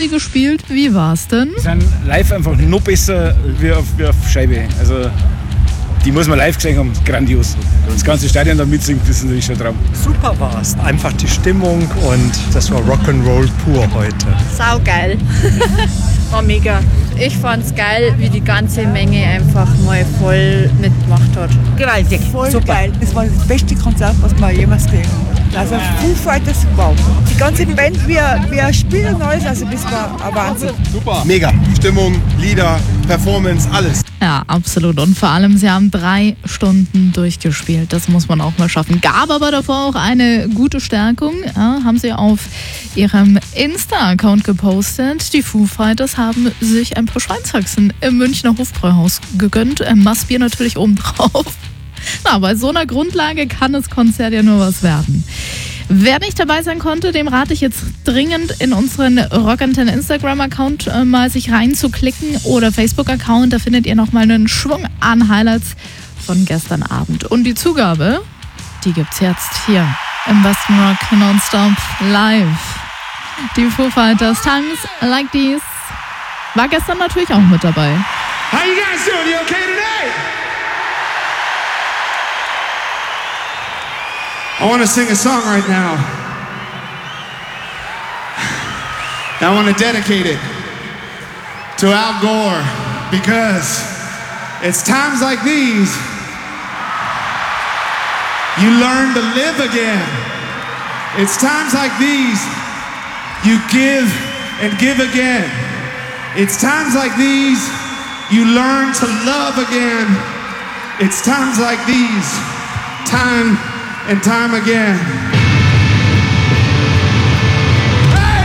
sie gespielt? Wie war's denn? Die sind live einfach noch besser wie auf Scheibe. Also die muss man live gesehen haben, grandios. Das ganze Stadion da mitsingt, das ist natürlich schon ein Traum. Super war's. Einfach die Stimmung und das war Rock'n'Roll pur heute. Saugeil. War mega. Ich fand's geil, wie die ganze Menge einfach mal voll mitgemacht hat. Gewaltig. Voll super. Geil. Das war das beste Konzert, was wir jemals gesehen haben. Also Foo Fighters, wow. Die ganze Band, wir spielen und alles, also das war ein Wahnsinn. Super. Mega. Stimmung, Lieder, Performance, alles. Ja, absolut. Und vor allem, sie haben 3 Stunden durchgespielt. Das muss man auch mal schaffen. Gab aber davor auch eine gute Stärkung. Ja, haben sie auf ihrem Insta-Account gepostet. Die Foo Fighters haben sich ein paar Schweinshaxen im Münchner Hofbräuhaus gegönnt. Massbier natürlich obendrauf. Na, bei so einer Grundlage kann das Konzert ja nur was werden. Wer nicht dabei sein konnte, dem rate ich jetzt dringend in unseren Rockantenne Instagram-Account mal sich reinzuklicken oder Facebook-Account. Da findet ihr nochmal einen Schwung an Highlights von gestern Abend. Und die Zugabe, die gibt's jetzt hier im Westen Rock Nonstop live. Die Foo Fighters, Tongues Like These, war gestern natürlich auch mit dabei. How you guys doing? You okay today? I want to sing a song right now. I want to dedicate it to Al Gore because it's times like these you learn to live again. It's times like these you give and give again. It's times like these you learn to love again. It's times like these, time and time again.